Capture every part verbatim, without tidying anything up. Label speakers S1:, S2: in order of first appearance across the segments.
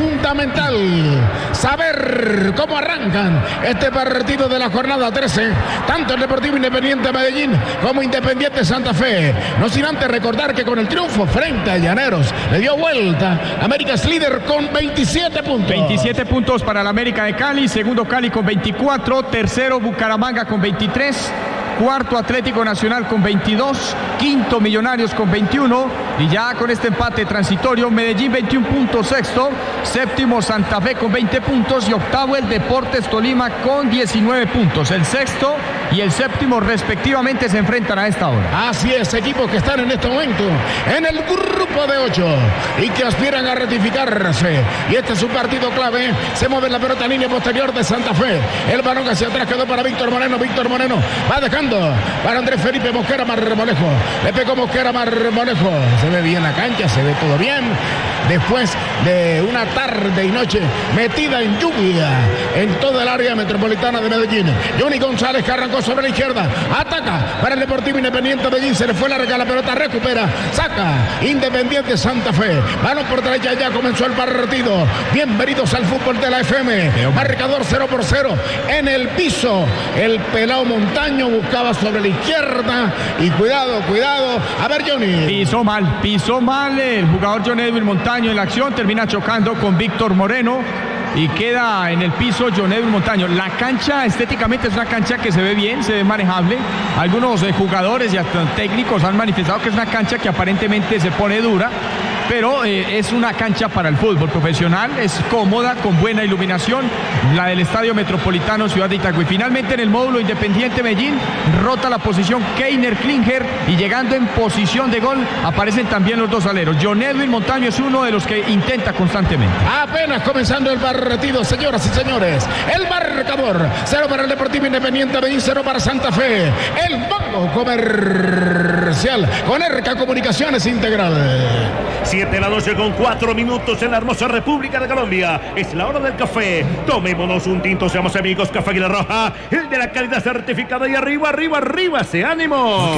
S1: fundamental saber cómo arrancan este partido de la jornada trece, tanto el Deportivo Independiente Medellín como Independiente Santa Fe. No sin antes recordar que con el triunfo frente a Llaneros le dio vuelta. América es líder con veintisiete puntos.
S2: veintisiete puntos para la América de Cali, segundo Cali con veinticuatro, tercero Bucaramanga con veintitrés, cuarto Atlético Nacional con veintidós, quinto Millonarios con veintiuno, y ya con este empate transitorio Medellín veintiún puntos sexto, séptimo Santa Fe con veinte puntos y octavo el Deportes Tolima con diecinueve puntos. El sexto y el séptimo respectivamente se enfrentan a esta hora.
S1: Así es, equipos que están en este momento en el grupo de ocho y que aspiran a ratificarse, y este es un partido clave. Se mueve la pelota en línea posterior de Santa Fe, el balón hacia atrás quedó para Víctor Moreno. Víctor Moreno va dejando para Andrés Felipe Mosquera Marmolejo, le pegó Mosquera Marmolejo, se ve bien la cancha, se ve todo bien después de una tarde y noche metida en lluvia en toda el área metropolitana de Medellín. Johnny González, que arrancó sobre la izquierda, ataca para el Deportivo Independiente Medellín, se le fue larga la pelota, recupera, saca Independiente Santa Fe, balón por derecha, ya comenzó el partido. Bienvenidos al fútbol de la F M, marcador cero por cero en el piso. El pelao Montaño buscaba sobre la izquierda y cuidado, cuidado, a ver Johnny.
S2: Pisó mal, pisó mal el jugador John Edwin Montaño en la acción, termina chocando con Víctor Moreno y queda en el piso John Edwin Montaño. La cancha estéticamente es una cancha que se ve bien, se ve manejable. Algunos eh, jugadores y hasta técnicos han manifestado que es una cancha que aparentemente se pone dura, pero eh, es una cancha para el fútbol profesional, es cómoda, con buena iluminación, la del Estadio Metropolitano Ciudad de Itagüí. Finalmente en el módulo Independiente Medellín rota la posición Keiner Klinger y llegando en posición de gol aparecen también los dos aleros. John Edwin Montaño es uno de los que intenta constantemente.
S1: Apenas comenzando el partido, señoras y señores, el marcador, cero para el Deportivo Independiente Medellín, cero para Santa Fe. El Banco Comercial con Erca Comunicaciones Integral.
S3: siete de la noche con cuatro minutos en la hermosa República de Colombia. Es la hora del café. Tomémonos un tinto, seamos amigos. Café Águila Roja, el de la calidad certificada. Y arriba, arriba, arriba, ¡se ánimo!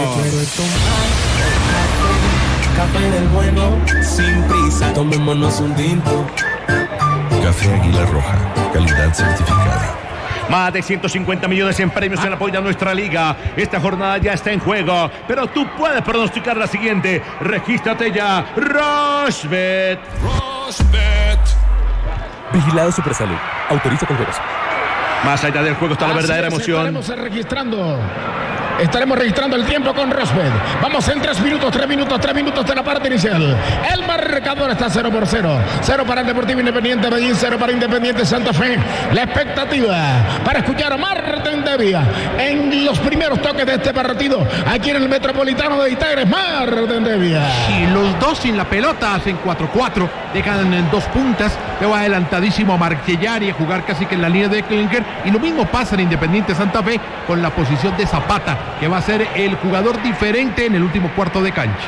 S4: Café del bueno, sin prisa. Tomémonos un tinto.
S5: Café Águila Roja, calidad certificada.
S3: Más de ciento cincuenta millones en premios en apoyo a nuestra liga. Esta jornada ya está en juego, pero tú puedes pronosticar la siguiente. Regístrate ya. Rochbet.
S5: Rochbet.
S6: Vigilado Supersalud. Autoriza con juegos.
S3: Más allá del juego está la verdadera emoción.
S1: Estaremos registrando. Estaremos registrando el tiempo con Rochbet. Vamos en tres minutos, tres minutos, tres minutos de la parte inicial. El marcador está cero por cero. Cero para el Deportivo Independiente Medellín, cero para Independiente Santa Fe. La expectativa para escuchar a Martín Devia en los primeros toques de este partido aquí en el Metropolitano de Itaires. Martín Devia.
S7: Y los dos sin la pelota hacen cuatro cuatro, dejan en dos puntas. Veo adelantadísimo a Marchellari a jugar casi que en la línea de Klinger. Y lo mismo pasa en Independiente Santa Fe con la posición de Zapata, que va a ser el jugador diferente en el último cuarto de cancha.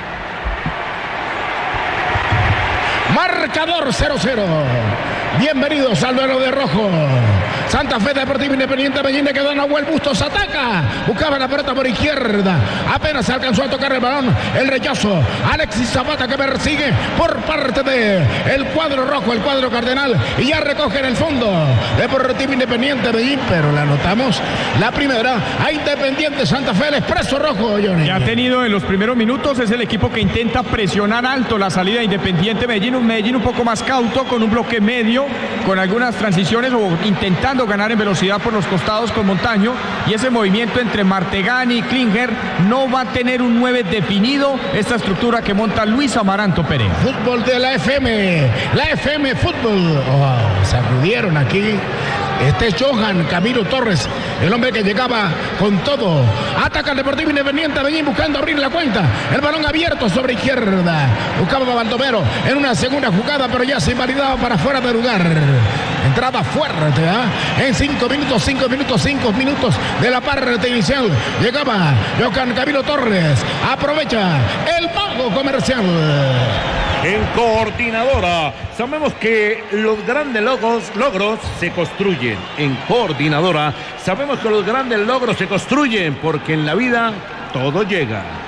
S1: Marcador cero cero. Bienvenidos al duelo de rojo. Santa Fe Deportivo Independiente Medellín, que da Nahuel Bustos, ataca, buscaba la pelota por izquierda, apenas alcanzó a tocar el balón, el rechazo, Alexis Zapata que persigue por parte de el cuadro rojo, el cuadro cardenal, y ya recoge en el fondo Deportivo Independiente Medellín, pero la anotamos la primera a Independiente Santa Fe, el expreso rojo, Johnny.
S2: Ya ha tenido en los primeros minutos, es el equipo que intenta presionar alto la salida de Independiente Medellín, un Medellín un poco más cauto, con un bloque medio, con algunas transiciones o intentando ganar en velocidad por los costados con Montaño, y ese movimiento entre Martegani y Klinger no va a tener un nueve definido, esta estructura que monta Luis Amaranto Pérez.
S1: Fútbol de la F M, la F M Fútbol. Oh, sacudieron aquí. Este es Johan Camilo Torres, el hombre que llegaba con todo. Ataca el Deportivo Independiente Medellín buscando abrir la cuenta. El balón abierto sobre izquierda. Buscaba a Baldomero en una segunda jugada, pero ya se invalidaba para fuera de lugar. Entrada fuerte, ¿eh? En cinco minutos, cinco minutos, cinco minutos de la parte inicial. Llegaba Johan Camilo Torres. Aprovecha el Banco Comercial.
S3: En Coordinadora sabemos que los grandes logros, logros se construyen. En Coordinadora sabemos que los grandes logros se construyen porque en la vida todo llega.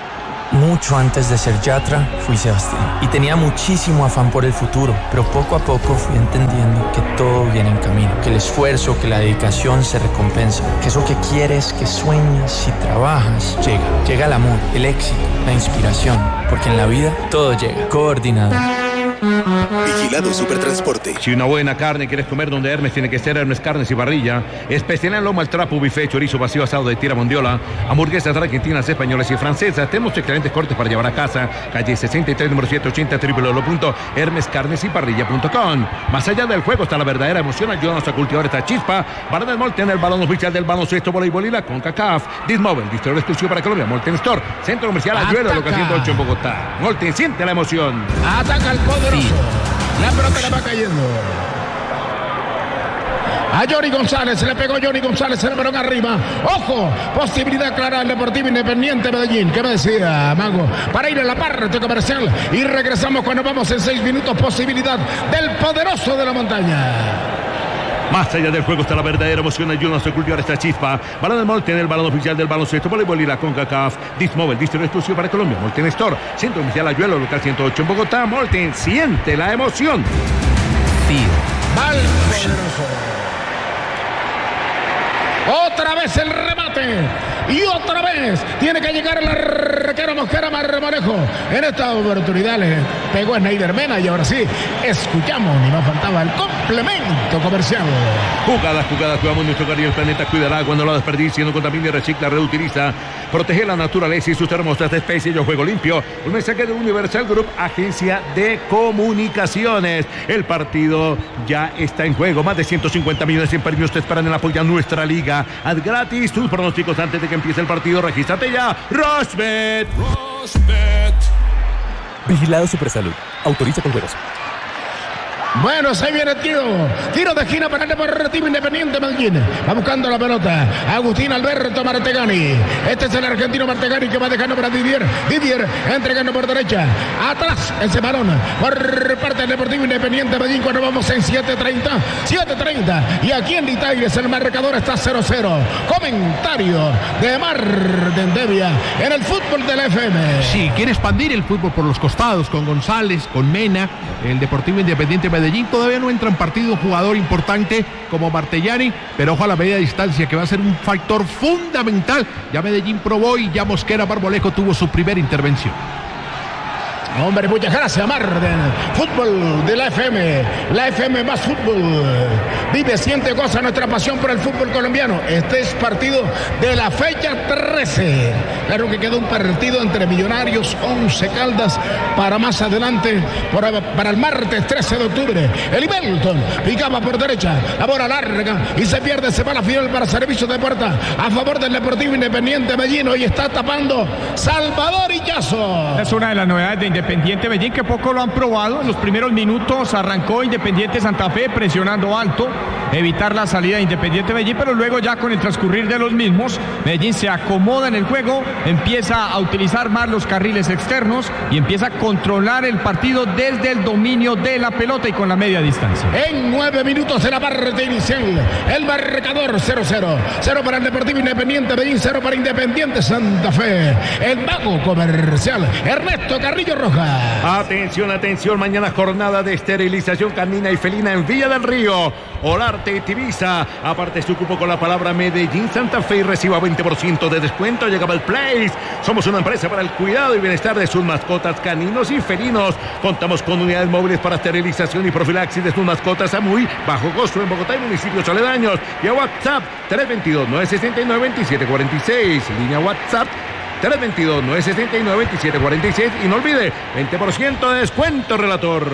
S8: Mucho antes de ser Yatra, fui Sebastián. Y tenía muchísimo afán por el futuro, pero poco a poco fui entendiendo que todo viene en camino, que el esfuerzo, que la dedicación se recompensa, que eso que quieres, que sueñas y trabajas, llega. Llega el amor, el éxito, la inspiración, porque en la vida todo llega. Coordinado.
S9: Vigilado Supertransporte.
S3: Si una buena carne quieres comer donde Hermes, tiene que ser Hermes Carnes y Parrilla. Especial en lomo al trapo, buffet, chorizo vacío, asado de tira mondiola, hamburguesas argentinas, españolas y francesas. Tenemos excelentes cortes para llevar a casa. Calle sesenta y tres, número setecientos ochenta, w w w punto hermes carnes y parrilla punto com. Más allá del juego está la verdadera emoción. Ayúdanos a cultivar esta chispa. Barra Molten, el balón oficial del baloncesto, voleibol y la CONCACAF. Dismobile, distribuidor exclusivo para Colombia. Molten Store, Centro Comercial Ayuelo, local ciento ocho en Bogotá. Molten, siente la emoción.
S1: Ataca el poderoso. La pelota le va cayendo a Johnny González, le pegó Johnny González, el balón arriba. Ojo, posibilidad clara del Deportivo Independiente Medellín. ¿Qué me decía, Mago? Para ir a la parte comercial y regresamos cuando vamos en seis minutos. Posibilidad del poderoso de la montaña.
S3: Más allá del juego está la verdadera emoción. Ayúdanos a cultivar esta chispa. Balón de Molten, el balón oficial del baloncesto, voleibol y la CONCACAF. Dismobile, distribuidor exclusivo para Colombia. Molten Store, Centro Comercial Ayuelo, local ciento ocho en Bogotá. Molten, siente la emoción.
S1: Va el poderoso. Otra vez el remate. Y otra vez tiene que llegar el arquero Mosquera Marmolejo. En esta oportunidad le pegó a Neider Mena y ahora sí, escuchamos y nos faltaba el complemento comercial.
S3: Jugadas, jugadas, cuidamos nuestro cariño, el planeta cuidará cuando lo desperdicie, no contamine, recicla, reutiliza, protege la naturaleza y sus hermosas especies. Yo juego limpio. Un mensaje de Universal Group, agencia de comunicaciones. El partido ya está en juego. Más de ciento cincuenta millones en premios te esperan en apoyar nuestra liga. Haz gratis tus pronósticos antes de que empiece el partido. Regístrate ya. Rushbet.
S5: Rushbet.
S6: Vigilado Supersalud. Autoriza con juegos.
S1: Bueno, se viene el tiro. Tiro de esquina para el Deportivo Independiente Medellín. Va buscando la pelota Agustín Alberto Martegani. Este es el argentino Martegani que va dejando para Didier. Didier entregando por derecha. Atrás ese balón por parte del Deportivo Independiente Medellín cuando vamos en siete treinta. siete treinta. Y aquí en Itaires el marcador está cero cero. Comentario de Marden Devia en el fútbol de la F M.
S7: Sí, quiere expandir el fútbol por los costados con González, con Mena. El Deportivo Independiente Medellín todavía no entra en partido un jugador importante como Martellani, pero ojo a la media distancia que va a ser un factor fundamental. Ya Medellín probó y ya Mosquera Marmolejo tuvo su primera intervención.
S1: Hombre, muchas gracias, Marden. Fútbol de la F M. La F M más fútbol. Vive, siente, goza nuestra pasión por el fútbol colombiano. Este es partido de la fecha trece. Claro que queda un partido entre Millonarios, Once Caldas, para más adelante, para, para el martes trece de octubre. El Ibelton picaba por derecha, la bola larga y se pierde, se va a la final para servicio de puerta a favor del Deportivo Independiente Medellín. Hoy está tapando Salvador Illazo.
S2: Es una de las novedades de Independiente Medellín que poco lo han probado. En los primeros minutos arrancó Independiente Santa Fe presionando alto, evitar la salida de Independiente Medellín, pero luego ya con el transcurrir de los mismos, Medellín se acomoda en el juego, empieza a utilizar más los carriles externos y empieza a controlar el partido desde el dominio de la pelota y con la media distancia.
S1: En nueve minutos de la parte inicial, el marcador cero cero. cero para el Deportivo Independiente Medellín, cero para Independiente Santa Fe. El mago comercial Ernesto Carrillo Rojas.
S3: Atención, atención, mañana jornada de esterilización canina y felina en Villa del Río. Olarte y Tibisa. Aparte su cupo con la palabra Medellín Santa Fe y reciba veinte por ciento de descuento. Llegaba el Place. Somos una empresa para el cuidado y bienestar de sus mascotas caninos y felinos. Contamos con unidades móviles para esterilización y profilaxis de sus mascotas a muy bajo costo en Bogotá y municipios aledaños. Y a WhatsApp tres dos dos, nueve seis nueve, veintisiete cuarenta y seis. Línea WhatsApp tres dos dos, nueve seis nueve, veintisiete cuarenta y seis. Y no olvide, veinte por ciento de descuento, relator.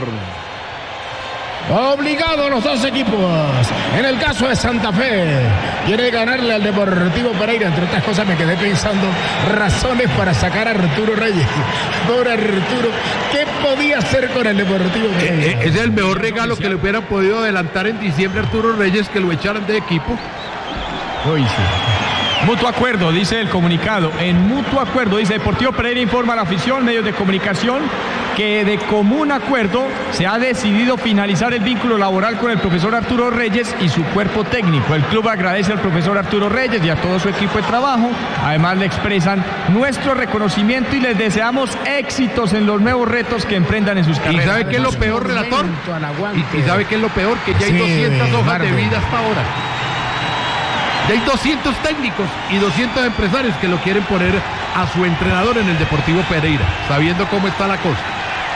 S1: Obligado los dos equipos. En el caso de Santa Fe, quiere ganarle al Deportivo Pereira. Entre otras cosas me quedé pensando razones para sacar a Arturo Reyes. Pobre Arturo, ¿qué podía hacer con el Deportivo Pereira?
S7: Eh, eh, es el mejor regalo que le hubieran podido adelantar en diciembre a Arturo Reyes, que lo echaran de equipo.
S2: Uy, sí. Mutuo acuerdo, dice el comunicado. En mutuo acuerdo, dice Deportivo Pereira informa a la afición, medios de comunicación, que de común acuerdo se ha decidido finalizar el vínculo laboral con el profesor Arturo Reyes y su cuerpo técnico. El club agradece al profesor Arturo Reyes y a todo su equipo de trabajo. Además le expresan nuestro reconocimiento y les deseamos éxitos en los nuevos retos que emprendan en sus carreras.
S7: ¿Y sabe qué es lo peor, relator? ¿Y, y sabe qué es lo peor? Que ya hay sí, doscientas hojas de vida hasta ahora. Ya hay doscientos técnicos y doscientos empresarios que lo quieren poner a su entrenador en el Deportivo Pereira, sabiendo cómo está la cosa.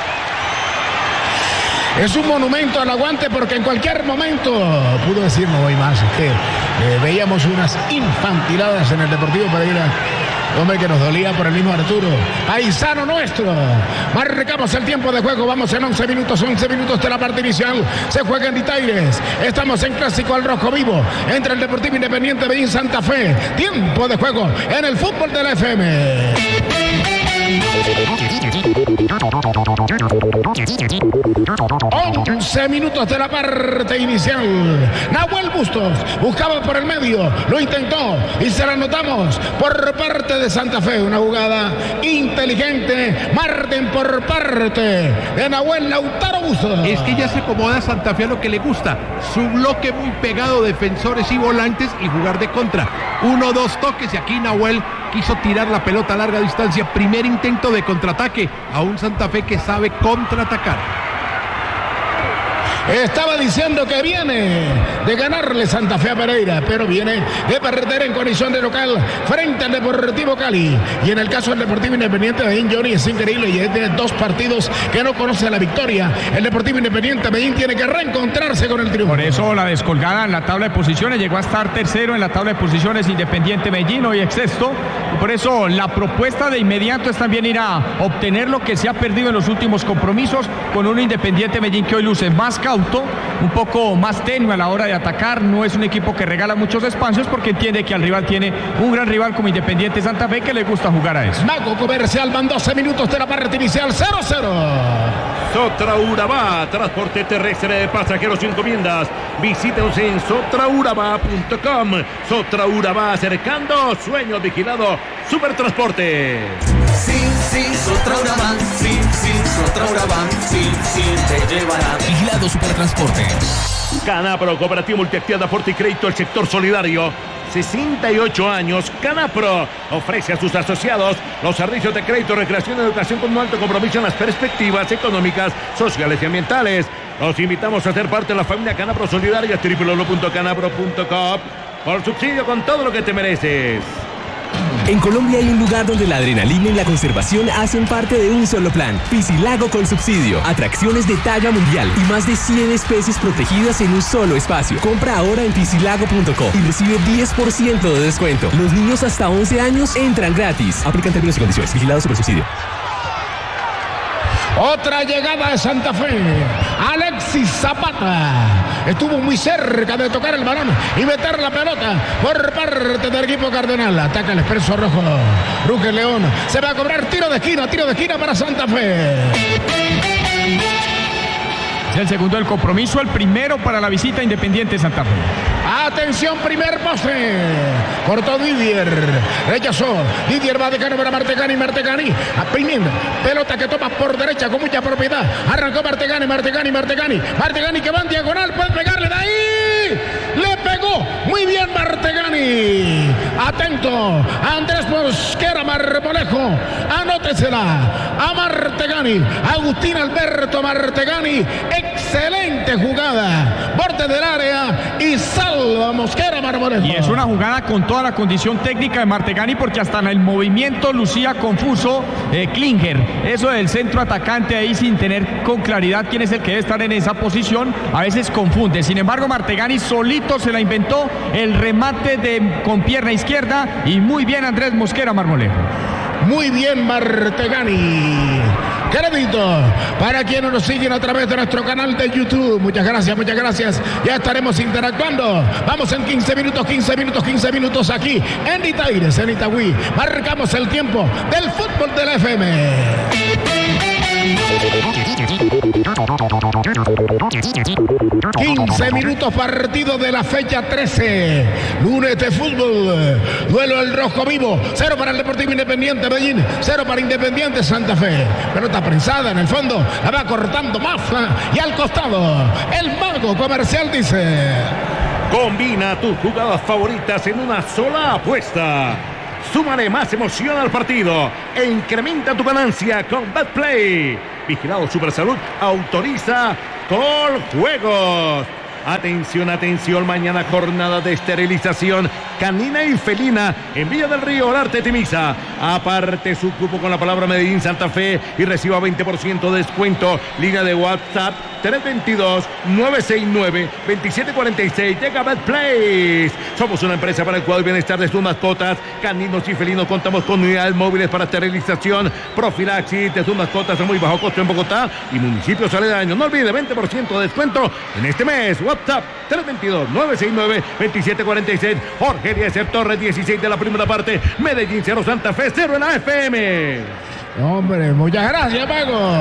S1: Es un monumento al aguante porque en cualquier momento, pudo decir no voy más, que eh, veíamos unas infantiladas en el Deportivo Pereira. Hombre, que nos dolía por el mismo Arturo. Paisano nuestro. Marcamos el tiempo de juego. Vamos en once minutos, once minutos de la parte inicial. Se juega en Ditaires. Estamos en Clásico al Rojo Vivo. Entre el Deportivo Independiente Medellín Santa Fe. Tiempo de juego en el fútbol de la F M. once minutos de la parte inicial. Nahuel Bustos buscaba por el medio, lo intentó y se la anotamos por parte de Santa Fe. Una jugada inteligente. Marten por parte de Nahuel Lautaro Bustos.
S7: Es que ya se acomoda a Santa Fe a lo que le gusta. Su bloque muy pegado, defensores y volantes, y jugar de contra. Uno, dos toques y aquí Nahuel quiso tirar la pelota a larga distancia. Primer intento de contraataque a un Santa Fe que sabe contraatacar.
S1: Estaba diciendo que viene de ganarle Santa Fe a Pereira, pero viene de perder en condición de local frente al Deportivo Cali. Y en el caso del Deportivo Independiente Medellín, Johnny, es increíble y es de dos partidos que no conoce la victoria. El Deportivo Independiente Medellín tiene que reencontrarse con el triunfo.
S2: Por eso la descolgada en la tabla de posiciones, llegó a estar tercero en la tabla de posiciones Independiente Medellín, hoy es sexto. Y por eso la propuesta de inmediato es también ir a obtener lo que se ha perdido en los últimos compromisos con un Independiente Medellín que hoy luce más cauto, un poco más tenue a la hora de atacar. No es un equipo que regala muchos espacios porque entiende que al rival tiene un gran rival como Independiente Santa Fe que le gusta jugar a eso.
S1: Mago Comercial van doce minutos de la parte inicial, cero cero.
S3: Sotraurabá, transporte terrestre de pasajeros y encomiendas. Visítenos en sotraurabá punto com. Sotraurabá, acercando sueños, vigilado, Supertransporte.
S4: Sí, sí, Sotraurabá, sí, sí, Sotraurabá, sí, sí, te llevará.
S6: Vigilado Supertransporte.
S3: Canapro, Cooperativa Multiactiva, Aporte y Crédito, el sector solidario. sesenta y ocho años, Canapro ofrece a sus asociados los servicios de crédito, recreación y educación con un alto compromiso en las perspectivas económicas, sociales y ambientales. Los invitamos a ser parte de la familia Canapro Solidaria, doble u doble u doble u punto canapro punto com. Por subsidio con todo lo que te mereces.
S6: En Colombia hay un lugar donde la adrenalina y la conservación hacen parte de un solo plan. Piscilago con subsidio. Atracciones de talla mundial y más de cien especies protegidas en un solo espacio. Compra ahora en piscilago punto com y recibe diez por ciento de descuento. Los niños hasta once años entran gratis. Aplican términos y condiciones. Vigilado Supersubsidio.
S1: Otra llegada de Santa Fe. Alexis Zapata estuvo muy cerca de tocar el balón y meter la pelota por parte del equipo cardenal. Ataca el Expreso Rojo. Ruge León. Se va a cobrar tiro de esquina, tiro de esquina para Santa Fe.
S2: Es el segundo del compromiso, el primero para la visita a Independiente Santa Fe.
S1: Atención, primer pase. Cortó Didier. Rechazó. Didier va de cano para Martegani. Martegani. Pimienta. Pelota que toma por derecha con mucha propiedad. Arrancó Martegani. Martegani. Martegani. Martegani que va en diagonal. Puede pegarle de ahí. Le pegó. Muy bien Martegani. Atento. Andrés Mosquera Marmolejo. Anótesela. A Martegani. Agustín Alberto Martegani. Excelente jugada. Borde del área. Y salva Mosquera Marmolejo.
S2: Y es una jugada con toda la condición técnica de Martegani porque hasta en el movimiento lucía confuso eh, Klinger. Eso del centro atacante ahí sin tener con claridad quién es el que debe estar en esa posición. A veces confunde. Sin embargo, Martegani solito se la inventó. El remate de, con pierna izquierda. Y muy bien Andrés Mosquera Marmolejo.
S1: Muy bien Martegani. Crédito para quienes nos siguen a través de nuestro canal de YouTube. Muchas gracias, muchas gracias. Ya estaremos interactuando. Vamos en quince minutos, quince minutos, quince minutos aquí en Ditaires, en Itagüí. Marcamos el tiempo del fútbol de la F M. quince minutos partido de la fecha trece. Lunes de fútbol. Duelo el rojo vivo. Cero para el Deportivo Independiente Medellín. Cero para Independiente Santa Fe. Pelota prensada en el fondo. La va cortando Mafra. Y al costado. El mago comercial dice:
S3: combina tus jugadas favoritas en una sola apuesta. Súmale más emoción al partido e incrementa tu ganancia con BetPlay. Vigilado Supersalud autoriza Coljuegos. Atención, atención, mañana jornada de esterilización canina y felina en Villa del Río, Olarte, Timisa. Aparte su cupo con la palabra Medellín Santa Fe y reciba veinte por ciento de descuento. Línea de WhatsApp tres dos dos, nueve seis nueve, dos siete cuatro seis. Llega BetPlay. Somos una empresa para el cuidado y bienestar de sus mascotas, caninos y felinos. Contamos con unidades móviles para esterilización, profilaxis de sus mascotas a muy bajo costo en Bogotá y municipios aledaños. No olvide, veinte por ciento de descuento en este mes. WhatsApp tres dos dos, nueve seis nueve, dos siete cuatro seis. Jorge Eliezer Torres, dieciséis de la primera parte. Medellín cero, Santa Fe cero en la F M.
S1: Hombre, muchas gracias, Pago.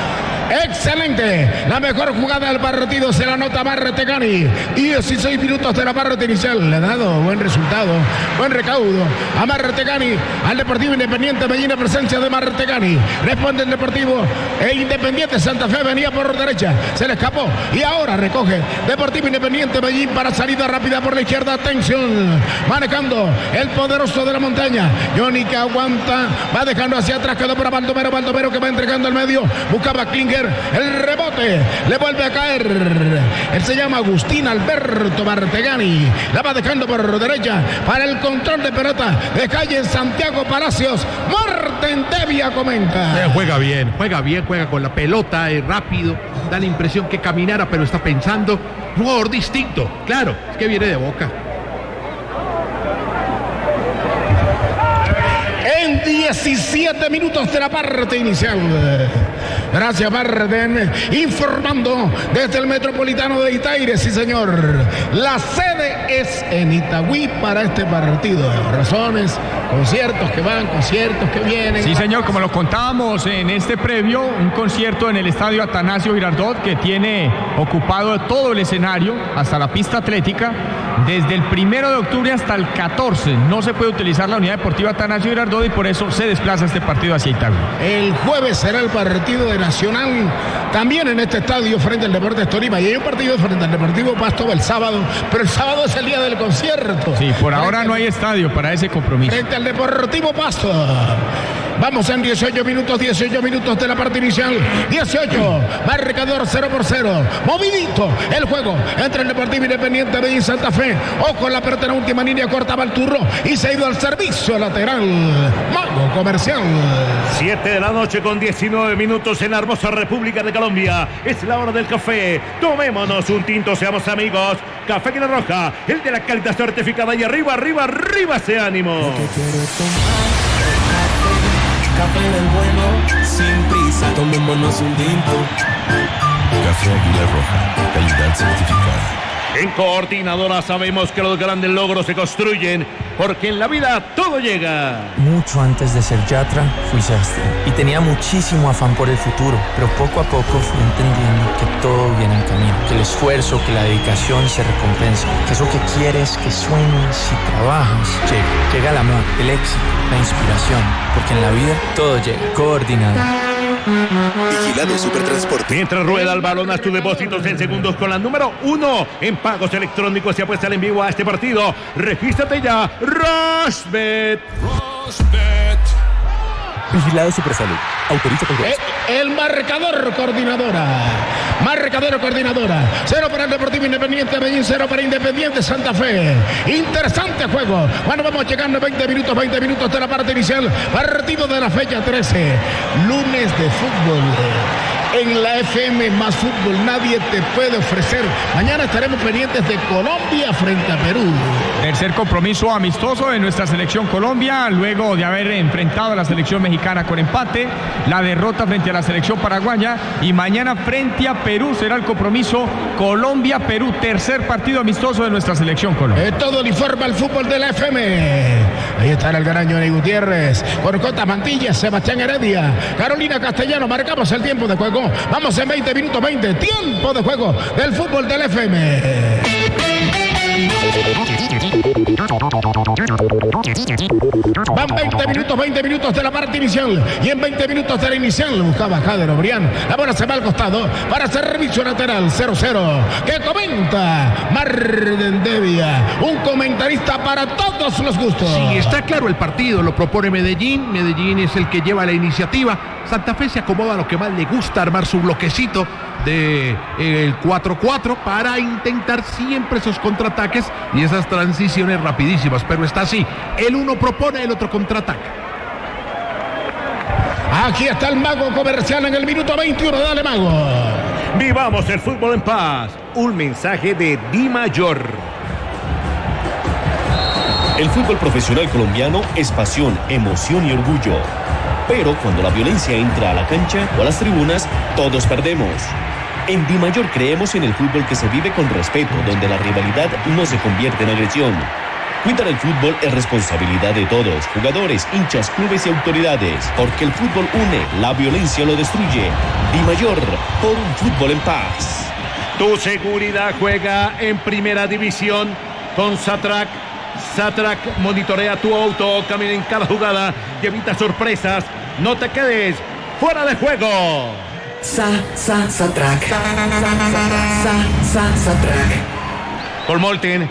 S1: Excelente, la mejor jugada del partido se la anota Marretegani. dieciséis minutos de la parte inicial. Le ha dado buen resultado, buen recaudo a Marretegani, al Deportivo Independiente Medellín, presencia de Marretegani. Responde el Deportivo e Independiente Santa Fe venía por derecha, se le escapó y ahora recoge Deportivo Independiente Medellín para salida rápida por la izquierda. Atención, manejando el poderoso de la montaña. Johnny que aguanta, va dejando hacia atrás, quedó para Baldomero, Baldomero que va entregando al medio, buscaba Klinger. El rebote le vuelve a caer. Él se llama Agustín Alberto Marretegani. La va dejando por derecha para el control de pelota de calle Santiago Palacios. Marten Devia comenta.
S7: Eh, juega bien, juega bien, juega con la pelota, es rápido. Da la impresión que caminara, pero está pensando. Un jugador distinto. Claro, es que viene de Boca.
S1: En diecisiete minutos de la parte inicial. Gracias, Marden. Informando desde el Metropolitano de Itaire, sí señor. La sede es en Itagüí para este partido. Razones, conciertos que van, conciertos que vienen.
S2: Sí señor, como lo contábamos en este previo, un concierto en el estadio Atanasio Girardot que tiene ocupado todo el escenario hasta la pista atlética. Desde el primero de octubre hasta el catorce no se puede utilizar la unidad deportiva Atanasio Girardot y por eso se desplaza este partido hacia Itagüí.
S1: El jueves será el partido de Nacional también en este estadio frente al Deportes Tolima y hay un partido frente al Deportivo Pasto el sábado, pero el sábado es el día del concierto.
S2: Sí, por ahora no hay estadio para ese compromiso.
S1: Frente al Deportivo Pasto. Vamos en dieciocho minutos, dieciocho minutos de la parte inicial. dieciocho, marcador cero por cero. Movidito el juego entre el Deportivo Independiente Medellín Santa Fe. Ojo, la pelota en la última línea, cortaba el turno y se ha ido al servicio lateral. Mago comercial.
S3: siete de la noche con diecinueve minutos en la hermosa República de Colombia. Es la hora del café. Tomémonos un tinto, seamos amigos. Café Águila Roja, el de la calidad certificada. Y arriba, arriba, arriba ese ánimo.
S4: Café del bueno, sin prisa, tomémonos un tinto.
S5: Café Águila Roja, calidad certificada.
S3: En Coordinadora sabemos que los grandes logros se construyen porque en la vida todo llega.
S8: Mucho antes de ser Yatra, fui sastre y tenía muchísimo afán por el futuro, pero poco a poco fui entendiendo que todo viene en camino, que el esfuerzo, que la dedicación se recompensa, que eso que quieres, que sueñas y trabajas, llega. Llega el amor, el éxito, la inspiración, porque en la vida todo llega. Coordinadora.
S9: Vigilado Supertransporte.
S3: Mientras rueda el balón, haz tus depósitos en segundos con la número uno en pagos electrónicos y apuesta en vivo a este partido. Regístrate ya, Rushbet.
S5: Rushbet.
S6: Vigilado Supersalud. Autoriza con
S1: el, el marcador Coordinadora. Marcador Coordinadora. Cero para el Deportivo Independiente Medellín, cero para Independiente Santa Fe. Interesante juego. Bueno, vamos llegando a veinte minutos, veinte minutos de la parte inicial. Partido de la fecha trece. Lunes de fútbol. En la F M más fútbol nadie te puede ofrecer. Mañana estaremos pendientes de Colombia frente a Perú.
S2: Tercer compromiso amistoso de nuestra selección Colombia, luego de haber enfrentado a la selección mexicana con empate, la derrota frente a la selección paraguaya y mañana frente a Perú será el compromiso Colombia-Perú, tercer partido amistoso de nuestra selección Colombia.
S1: Eh, todo el informe al fútbol de la F M. Ahí está el garaño Ney Gutiérrez, Corcota Mantilla, Sebastián Heredia, Carolina Castellano. Marcamos el tiempo de juego. juego. Vamos en veinte minutos, veinte. Tiempo de juego del fútbol del F M. Van veinte minutos, veinte minutos de la parte inicial. Y en veinte minutos de la inicial buscaba Jader Obrián. La bola se va al costado para servicio lateral. cero cero. Que comenta Mardendevia. Un comentarista para todos los gustos.
S7: Sí, está claro el partido. Lo propone Medellín. Medellín es el que lleva la iniciativa. Santa Fe se acomoda a lo que más le gusta, armar su bloquecito de el cuatro cuatro para intentar siempre esos contraataques y esas transiciones rapidísimas, pero está así, el uno propone, el otro contraataca.
S1: Aquí está el mago comercial en el minuto veintiuno, dale mago.
S3: Vivamos el fútbol en paz, un mensaje de Di Mayor.
S5: El fútbol profesional colombiano es pasión, emoción y orgullo. Pero cuando la violencia entra a la cancha o a las tribunas, todos perdemos. En Di Mayor creemos en el fútbol que se vive con respeto, donde la rivalidad no se convierte en agresión. Cuidar el fútbol es responsabilidad de todos, jugadores, hinchas, clubes y autoridades, porque el fútbol une, la violencia lo destruye. Di Mayor, por un fútbol en paz.
S3: Tu seguridad juega en primera división con Satrac. Satrac monitorea tu auto, camina en cada jugada y evita sorpresas. No te quedes fuera de juego.
S4: Sa, sa, Satrac. Sa, sa, sa, Satrac.
S3: Por Molten.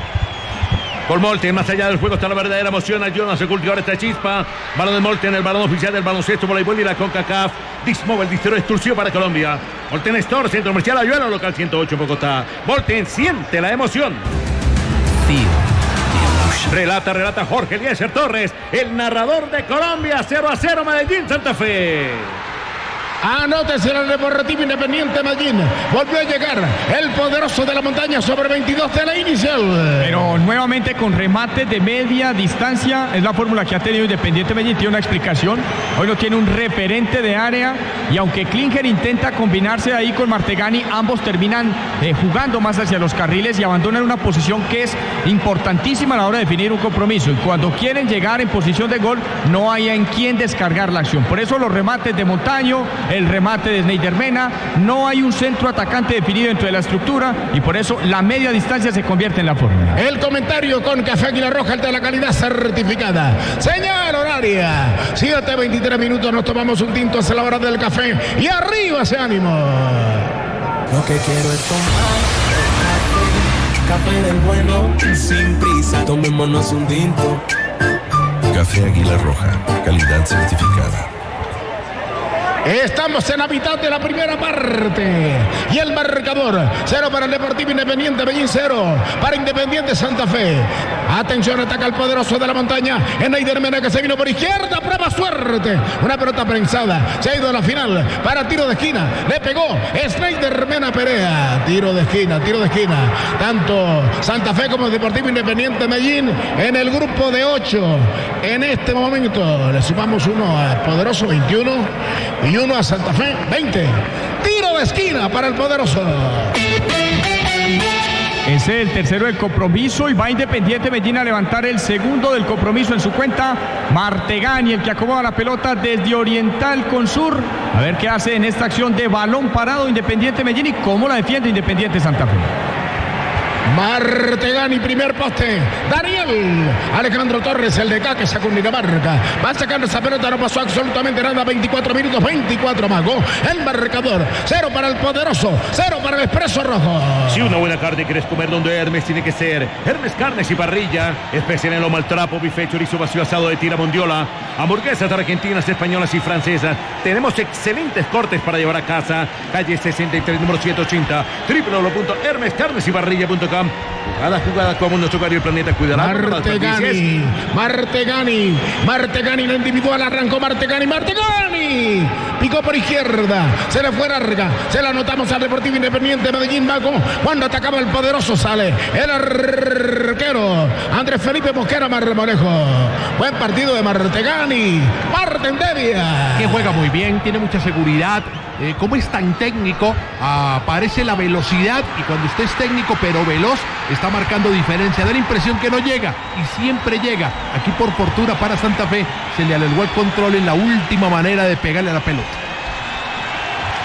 S3: Por Molten, más allá del juego está la verdadera emoción. Ayúdanos a cultivar esta chispa. Balón de Molten, el balón oficial del baloncesto, voleibol y la CONCACAF. Dismóvil, distribuidor exclusivo para Colombia. Molten Store, centro comercial Ayuelo, local ciento ocho en Bogotá. Molten, siente la emoción.
S8: Sí.
S3: Relata, relata Jorge Eliezer Torres, el narrador de Colombia. Cero a cero Medellín, Santa Fe.
S1: Anótese el Deportivo Independiente Medellín. Volvió a llegar el poderoso de la montaña sobre veintidós de la inicial.
S2: Pero nuevamente con remate de media distancia. Es la fórmula que ha tenido Independiente Medellín. Tiene una explicación. Hoy no tiene un referente de área. Y aunque Klinger intenta combinarse ahí con Martegani, ambos terminan eh, jugando más hacia los carriles y abandonan una posición que es importantísima a la hora de definir un compromiso. Y cuando quieren llegar en posición de gol, no hay en quién descargar la acción. Por eso los remates de Montaño, el remate de Sneider Mena, no hay un centro atacante definido dentro de la estructura y por eso la media distancia se convierte en la fórmula.
S1: El comentario con Café Águila Roja, el de la calidad certificada. Señal horaria, siete veintitrés minutos, nos tomamos un tinto hacia la hora del café y arriba ese ánimo.
S4: Lo que quiero es tomar café del bueno, sin prisa, tomémonos un tinto.
S5: Café Águila Roja, calidad certificada.
S1: Estamos en la mitad de la primera parte y el marcador cero para el Deportivo Independiente Medellín, cero para Independiente Santa Fe. Atención, ataca el poderoso de la montaña, Sneider Mena, que se vino por izquierda, prueba suerte, una pelota prensada, se ha ido a la final para tiro de esquina, le pegó Sneider Mena Perea, tiro de esquina, tiro de esquina, tanto Santa Fe como el Deportivo Independiente Medellín en el grupo de ocho. En este momento le sumamos uno a poderoso, veintiuno, y uno a Santa Fe, veinte. Tiro de esquina para el poderoso.
S2: Ese es el tercero del compromiso y va Independiente Medellín a levantar el segundo del compromiso en su cuenta. Martegani, el que acomoda la pelota desde Oriental con Sur. A ver qué hace en esta acción de balón parado Independiente Medellín y cómo la defiende Independiente Santa Fe.
S1: Martegani, primer poste. Daniel Alejandro Torres, el de acá que sacó Dinamarca. Va sacando esa pelota, no pasó absolutamente nada. veinticuatro minutos, veinticuatro mago. El marcador, cero para el poderoso, cero para el Expreso Rojo.
S3: Si una buena carne quieres comer donde Hermes, tiene que ser Hermes Carnes y Parrilla. Especial en lomo al trapo, bife, chorizo vacío, asado de tira mondiola, hamburguesas argentinas, españolas y francesas. Tenemos excelentes cortes para llevar a casa. Calle sesenta y tres, número ciento ochenta, doble u doble u doble u punto hermes carnes y parrilla punto com. Jugada, jugada, como nuestro hogar y el planeta cuidará.
S1: Martegani, Martegani, Martegani, la individual arrancó Martegani, Martegani, picó por izquierda, se le fue larga, se la anotamos al Deportivo Independiente Medellín, Mago, cuando atacaba el poderoso sale el arquero Andrés Felipe Mosquera Marmolejo. Buen partido de Martegani, Mardendevia,
S7: que juega muy bien, tiene mucha seguridad. Eh, como es tan técnico, aparece la velocidad y cuando usted es técnico pero veloz, está marcando diferencia. Da la impresión que no llega y siempre llega. Aquí por fortuna para Santa Fe se le alargó el control en la última manera de pegarle a la pelota.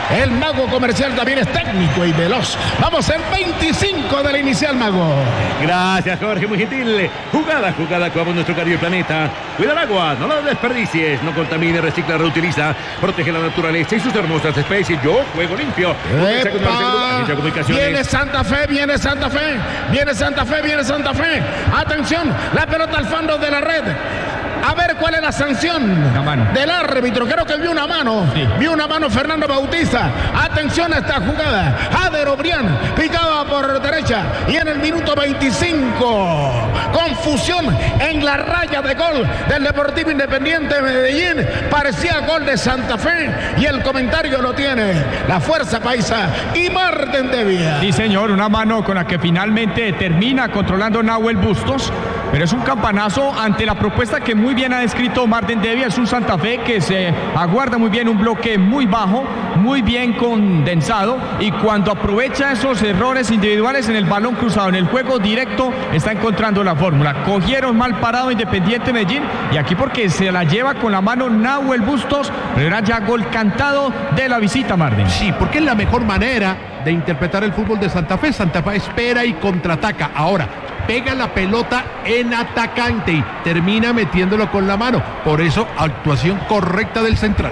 S1: El mago comercial también es técnico y veloz. Vamos en veinticinco de la inicial, mago.
S3: Gracias, Jorge, muy gentil. Jugada, jugada, cuidamos nuestro cariño planeta. Cuida el agua, no la desperdicies. No contamine, recicla, reutiliza. Protege la naturaleza y sus hermosas especies. Yo juego limpio.
S1: Viene Santa Fe, viene Santa Fe. Viene Santa Fe, viene Santa Fe. Atención, la pelota al fondo de la red. A ver cuál es la sanción del árbitro. Creo que vio una mano. Sí. Vio una mano Fernando Bautista. Atención a esta jugada. Jader Obrián picaba por derecha. Y en el minuto veinticinco, confusión en la raya de gol del Deportivo Independiente de Medellín. Parecía gol de Santa Fe. Y el comentario lo tiene la Fuerza Paisa y Marten Devia.
S2: Sí, señor. Una mano con la que finalmente termina controlando Nahuel Bustos. Pero es un campanazo ante la propuesta que muy bien ha descrito Marten Devia. Es un Santa Fe que se aguarda muy bien, un bloque muy bajo, muy bien condensado, y cuando aprovecha esos errores individuales en el balón cruzado, en el juego directo, está encontrando la fórmula. Cogieron mal parado Independiente Medellín, y aquí porque se la lleva con la mano Nahuel Bustos, pero era ya gol cantado de la visita, Marten.
S7: Sí, porque es la mejor manera de interpretar el fútbol de Santa Fe. Santa Fe espera y contraataca. Ahora pega la pelota en atacante y termina metiéndolo con la mano. Por eso, actuación correcta del central.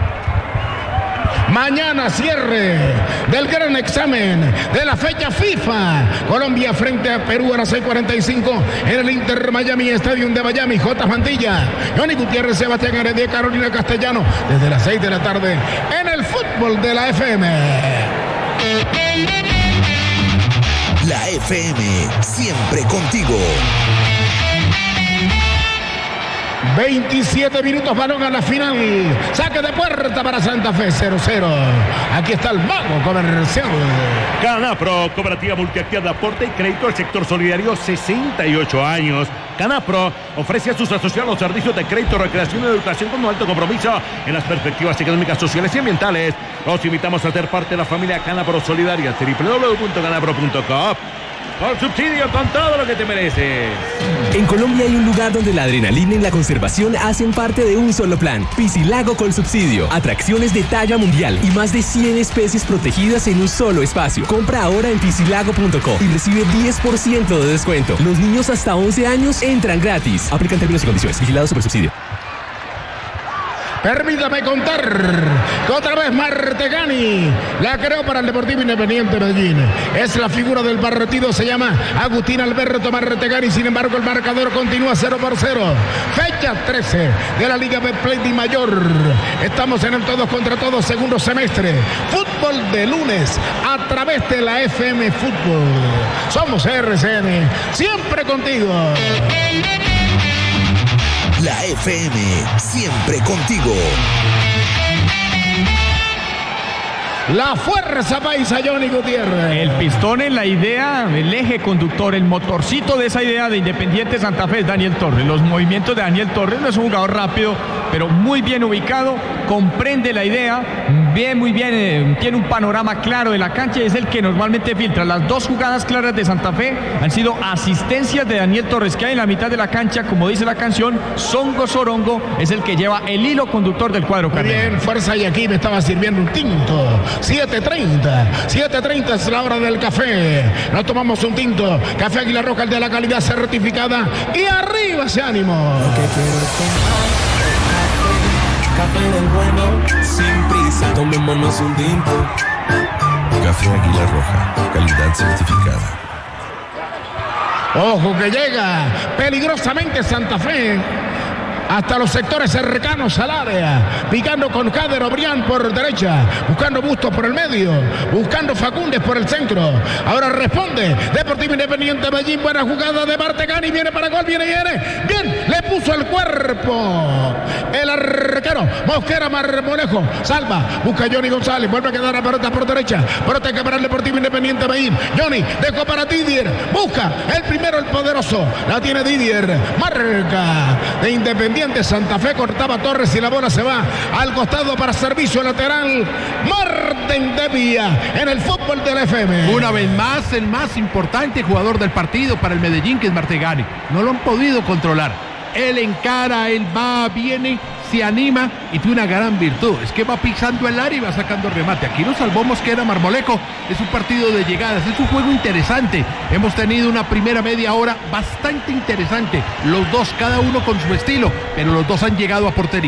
S1: Mañana cierre del gran examen de la fecha FIFA. Colombia frente a Perú a las seis cuarenta y cinco en el Inter Miami Stadium de Miami. J. Mantilla, Johnny Gutiérrez, Sebastián Heredia, Carolina Castellano. Desde las seis de la tarde en el fútbol de la F M.
S10: La F M, siempre contigo.
S1: veintisiete minutos, balón a la final. Saque de puerta para Santa Fe, cero cero. Aquí está el mago comercial.
S3: Canapro, cooperativa multiactiva de aporte y crédito al sector solidario, sesenta y ocho años. Canapro ofrece a sus asociados servicios de crédito, recreación y educación con un alto compromiso en las perspectivas económicas, sociales y ambientales. Los invitamos a ser parte de la familia Canapro Solidaria. doble u doble u doble u punto canapro punto com. Con subsidio, con todo lo que te mereces.
S6: En Colombia hay un lugar donde la adrenalina y la conservación hacen parte de un solo plan. Piscilago con subsidio. Atracciones de talla mundial y más de cien especies protegidas en un solo espacio. Compra ahora en piscilago punto co y recibe diez por ciento de descuento. Los niños hasta once años entran gratis. Aplican términos y condiciones. Vigilado Supersubsidio.
S1: Permítame contar que otra vez Martegani la creó para el Deportivo Independiente Medellín. Es la figura del partido, se llama Agustín Alberto Martegani. Sin embargo, el marcador continúa cero por cero. Fecha trece de la Liga Betplay de Mayor. Estamos en el todos contra todos, segundo semestre. Fútbol de lunes a través de la F M Fútbol. Somos R C N, siempre contigo.
S10: La F M, siempre contigo.
S1: La Fuerza Paisa, Johnny Gutiérrez.
S2: El pistón en la idea, el eje conductor, el motorcito de esa idea de Independiente Santa Fe es Daniel Torres. Los movimientos de Daniel Torres, no es un jugador rápido, pero muy bien ubicado, comprende la idea, ve muy bien, eh, tiene un panorama claro de la cancha y es el que normalmente filtra. Las dos jugadas claras de Santa Fe han sido asistencias de Daniel Torres, que hay en la mitad de la cancha, como dice la canción. Songo Sorongo es el que lleva el hilo conductor del cuadro carnero.
S1: Muy bien, fuerza, y aquí me estaba sirviendo un tinto. siete treinta, siete treinta es la hora del café. Nos tomamos un tinto. Café Águila Roja, el de la calidad certificada. Y arriba ese ánimo.
S4: Lo que quiero es tomar café del bueno, sin prisa. Tomémonos un tinto.
S9: Café Águila Roja, calidad certificada.
S1: Ojo que llega peligrosamente Santa Fe hasta los sectores cercanos al área, picando con Jader Obrián por derecha, buscando Bustos por el medio, buscando Facúndez por el centro. Ahora responde Deportivo Independiente Medellín, buena jugada de Martegani, viene para gol, viene, viene, bien, le puso el cuerpo el arquero Mosquera Marmolejo, salva, busca Johnny González, vuelve a quedar la pelota por derecha, protege para el Deportivo Independiente Medellín. Johnny dejó para Didier, busca el primero, el poderoso, la tiene Didier, marca de Independiente Santa Fe, cortaba Torres y la bola se va al costado para servicio lateral. Marten Devia en el fútbol de la F M.
S7: Una vez más, el más importante jugador del partido para el Medellín, que es Martegani. No lo han podido controlar. Él encara, él va, viene, se anima y tiene una gran virtud, es que va pisando el área y va sacando remate. Aquí nos salvó Mosquera Marmolejo, es un partido de llegadas, es un juego interesante. Hemos tenido una primera media hora bastante interesante, los dos, cada uno con su estilo, pero los dos han llegado a portería.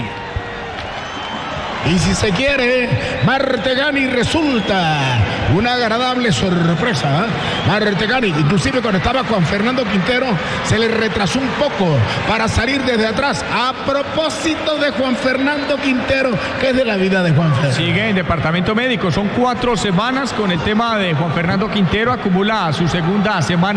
S1: Y si se quiere, Martegani resulta una agradable sorpresa. ¿eh? Martegani, inclusive cuando estaba Juan Fernando Quintero, se le retrasó un poco para salir desde atrás. A propósito de Juan Fernando Quintero, ¿qué es de la vida de Juan Fernando?
S2: Sigue en departamento médico, son cuatro semanas con el tema de Juan Fernando Quintero, acumula su segunda semana.